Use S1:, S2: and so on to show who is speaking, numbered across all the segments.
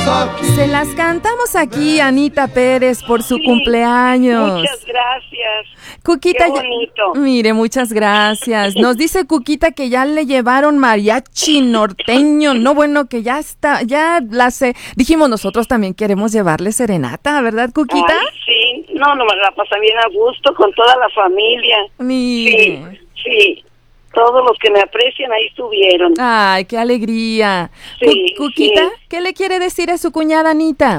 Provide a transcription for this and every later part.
S1: Se las cantamos aquí, Anita Pérez, por su cumpleaños.
S2: Muchas gracias.
S1: Cuquita,
S2: qué bonito.
S1: Mire, muchas gracias. Nos dice Cuquita que ya le llevaron mariachi norteño. No, bueno, que ya está, dijimos nosotros también queremos llevarle serenata, ¿verdad, Cuquita?
S2: Ay, sí, no, me la pasa bien a gusto con toda la familia.
S1: Mire.
S2: Sí. Todos los que me aprecian ahí estuvieron.
S1: Ay, qué alegría.
S2: Sí,
S1: Cuquita,
S2: sí.
S1: ¿Qué le quiere decir a su cuñada Anita?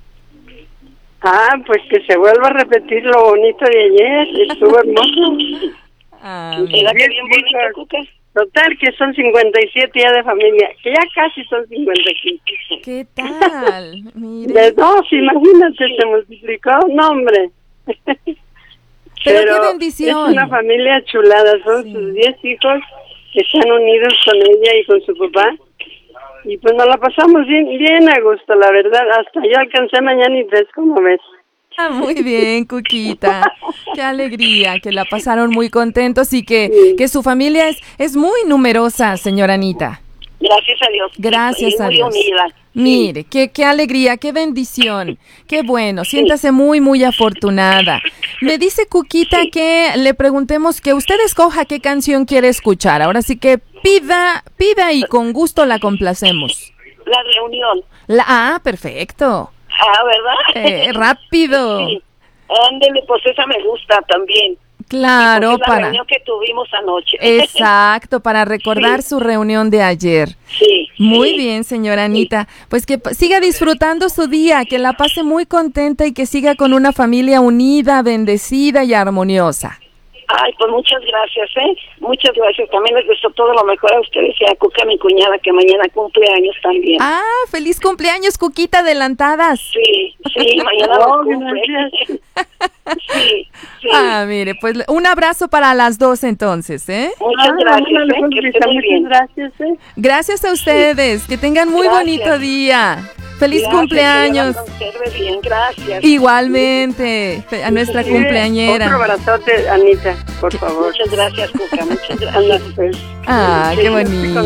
S3: Pues que se vuelva a repetir lo bonito de ayer. Estuvo hermoso.
S2: ¿Era que bien bonito, Cuca?
S3: Total, que son 57 ya de familia, que ya casi son 55.
S1: ¿Qué tal? Mire.
S3: De dos, imagínate, se multiplicó. No, hombre.
S1: Pero qué bendición.
S3: Es una familia chulada, son sus 10 hijos que están unidos con ella y con su papá. Y pues nos la pasamos bien a gusto, la verdad. Hasta yo alcancé mañana y ves, como ves.
S1: Muy bien, Cuquita. Qué alegría, que la pasaron muy contentos y que su familia es muy numerosa, señora Anita.
S2: Gracias a Dios.
S1: Gracias a Dios.
S2: Muy unida.
S1: Mire, qué alegría, qué bendición, qué bueno, siéntase muy, muy afortunada. Me dice Cuquita que le preguntemos que usted escoja qué canción quiere escuchar. Ahora sí que pida y con gusto la complacemos.
S2: La reunión.
S1: Perfecto.
S2: ¿Verdad?
S1: Rápido.
S2: Sí. Ándele, pues esa me gusta también.
S1: Claro,
S2: es la reunión que tuvimos anoche.
S1: Exacto, para recordar su reunión de ayer.
S2: Sí.
S1: Muy bien, señora Anita. Pues que siga disfrutando su día, que la pase muy contenta y que siga con una familia unida, bendecida y armoniosa.
S2: Ay, pues muchas gracias, Muchas gracias. También les deseo todo lo mejor a ustedes y a Cuca, mi cuñada, que mañana cumple años también.
S1: ¡Feliz cumpleaños, Cuquita, adelantadas!
S2: Sí, mañana cumple. Sí.
S1: Mire, pues un abrazo para las dos entonces,
S2: Muchas gracias, que estén muy bien.
S3: Gracias,
S1: Gracias a ustedes, que tengan muy bonito día. ¡Feliz cumpleaños!
S2: Que la conserve bien, gracias.
S1: Igualmente, a nuestra cumpleañera.
S3: Otro abrazote, Anita, por favor.
S2: Muchas gracias, Cuca, muchas gracias.
S1: Qué bonito.